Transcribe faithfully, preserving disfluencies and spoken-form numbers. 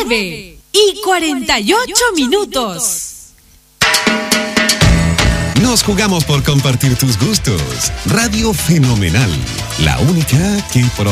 nueve y cuarenta y ocho minutos. Nos jugamos por compartir tus gustos. Radio Fenomenal, la única que